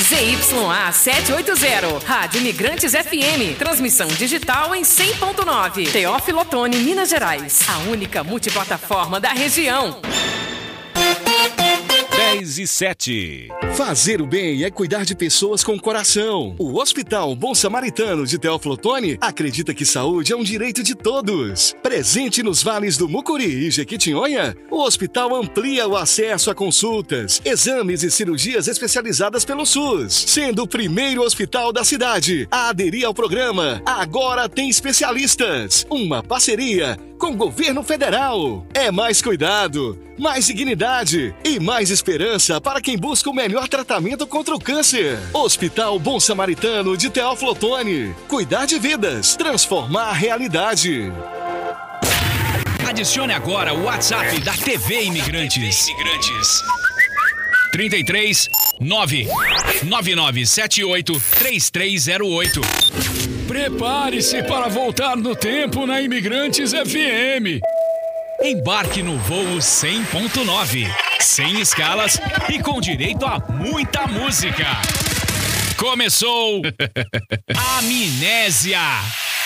ZYA 780, Rádio Imigrantes FM, transmissão digital em 100.9. Teófilo Otoni, Minas Gerais, a única multiplataforma da região. 10:07. Fazer o bem é cuidar de pessoas com coração. O Hospital Bom Samaritano de Teófilo Otoni acredita que saúde é um direito de todos. Presente nos vales do Mucuri e Jequitinhonha, o hospital amplia o acesso a consultas, exames e cirurgias especializadas pelo SUS, sendo o primeiro hospital da cidade a aderir ao programa Agora Tem Especialistas, uma parceria com o governo federal. É mais cuidado, mais dignidade e mais esperança para quem busca o melhor tratamento contra o câncer. Hospital Bom Samaritano de Teófilo Otoni. Cuidar de vidas, transformar a realidade. Adicione agora o WhatsApp da TV Imigrantes. 33 99978 3308. Prepare-se para voltar no tempo na Imigrantes FM. Embarque no voo 100.9, sem escalas e com direito a muita música. Começou Amnésia.